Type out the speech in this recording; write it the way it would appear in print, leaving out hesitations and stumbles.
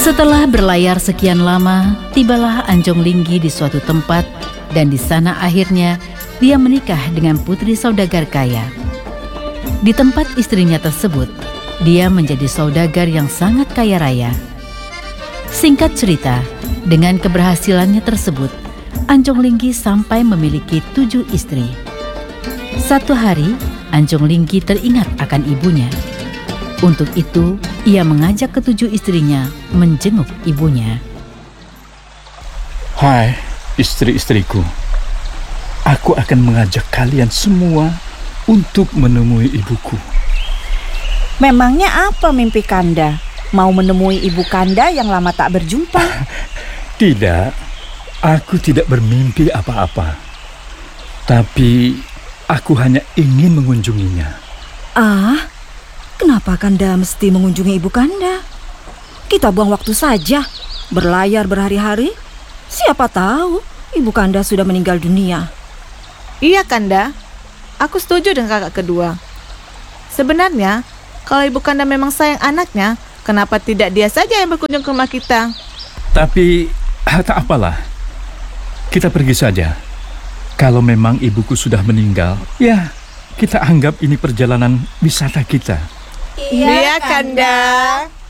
Setelah berlayar sekian lama, tibalah Anjong Linggi di suatu tempat dan di sana akhirnya dia menikah dengan putri saudagar kaya. Di tempat istrinya tersebut, dia menjadi saudagar yang sangat kaya raya. Singkat cerita, dengan keberhasilannya tersebut, Anjong Linggi sampai memiliki 7 istri. Satu hari, Anjong Linggi teringat akan ibunya. Untuk itu, ia mengajak ke-7 istrinya menjenguk ibunya. Hai, istri-istriku. Aku akan mengajak kalian semua untuk menemui ibuku. Memangnya apa mimpi Kanda? Mau menemui ibu Kanda yang lama tak berjumpa? Tidak, aku tidak bermimpi apa-apa. Tapi aku hanya ingin mengunjunginya. Ah, kenapa Kanda mesti mengunjungi ibu Kanda? Kita buang waktu saja, berlayar berhari-hari. Siapa tahu ibu Kanda sudah meninggal dunia. Iya Kanda, aku setuju dengan kakak kedua. Sebenarnya, kalau ibu Kanda memang sayang anaknya, kenapa tidak dia saja yang berkunjung ke rumah kita? Tapi tak apalah, kita pergi saja. Kalau memang ibuku sudah meninggal, ya kita anggap ini perjalanan wisata kita. Iya Kanda.